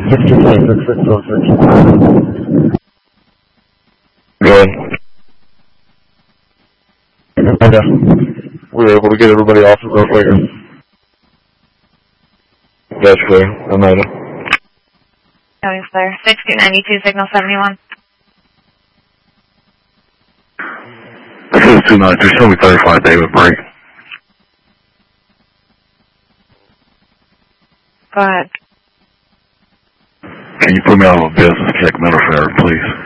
Go ahead. We were able to get everybody off real quick. That's clear. Oneida. Going clear. 6292, signal 71. This is 292. Show me 35 David break. Go ahead. Can you put me out of a business check Middlefair, please?